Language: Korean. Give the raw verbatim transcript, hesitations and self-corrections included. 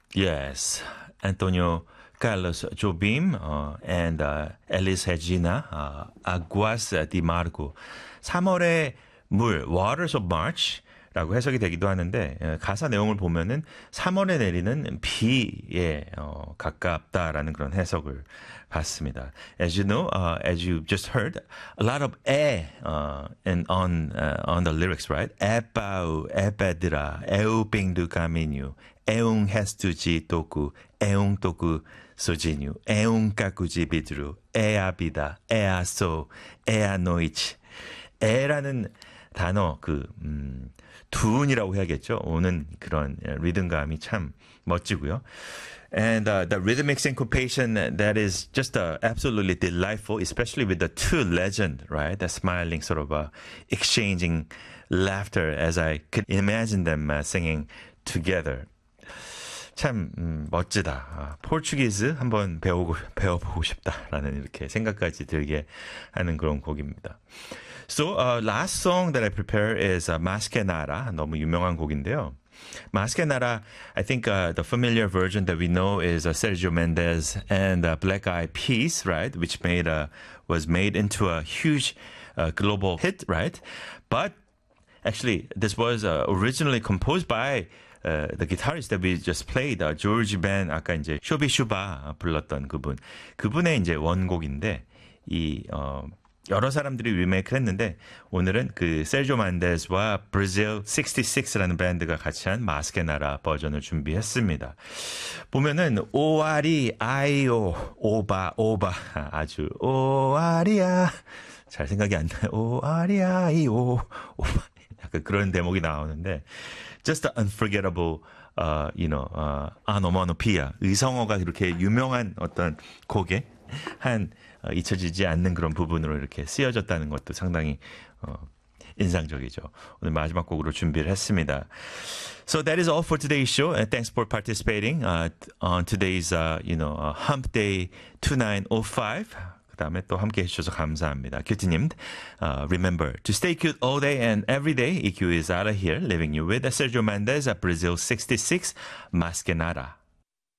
Yes, Antonio Carlos Jobim uh, and uh, Elis Regina uh, Aguas de Marco. 삼월의 물, Waters of March 라고 해석이 되기도 하는데 가사 내용을 보면은 삼월에 내리는 비에 어, 가깝다라는 그런 해석을 봤습니다. As you know, uh, as you just heard, a lot of 에 uh, in, on uh, on the lyrics, right? 에빠우, 에빠드라, 에우빙두 가미뉴, 에웅 헤스투지 토쿠, 에웅 토쿠 소지뉴, 에웅 까꾸지 비드루, 에아비다, 에아소, 에아노이치. 에라는 단어 그 음, 둔이라고 해야겠죠. 오는 그런 리듬감이 참 멋지고요. And uh, the rhythmic syncopation that is just uh, absolutely delightful, especially with the two legend, right? The smiling sort of uh, exchanging laughter as I could imagine them uh, singing together. 참 음, 멋지다. 아, 포르투기즈 한번 배우고 배워보고 싶다라는 이렇게 생각까지 들게 하는 그런 곡입니다. So uh, last song that I prepare is uh, Maskenara. 너무 유명한 곡인데요. Maskenara, I think uh, the familiar version that we know is uh, Sergio Mendes and uh, Black Eyed Peas, right? Which made a, was made into a huge uh, global hit, right? But actually, this was uh, originally composed by uh, the guitarist that we just played, uh, George Ben, 아까 이제 쇼비슈바 불렀던 그분. 그분의 이제 원곡인데, 이, 어, 여러 사람들이 리메이크를 했는데 오늘은 그 세르조 만데스와 브라질 육십육라는 밴드가 같이 한 마스케나라 버전을 준비했습니다. 보면은 오아리 아이오 오바 오바 아주 오아리야 잘 생각이 안 나요. 오아리 아이오 오바 약간 그런 대목이 나오는데 just an unforgettable uh, you know, uh, 아노모노피아 의성어가 그렇게 유명한 어떤 곡에 한 어, 잊혀지지 않는 그런 부분으로 이렇게 쓰여졌다는 것도 상당히 어, 인상적이죠. 오늘 마지막 곡으로 준비를 했습니다. So that is all for today's show. And thanks for participating uh, on today's uh, you know, uh, Hump Day twenty-nine oh five. 그 다음에 또 함께 해주셔서 감사합니다. 큐티님, uh, remember to stay cute all day and every day. E Q is out of here, leaving you with Sergio Mendes at Brazil sixty-six, Maskenada.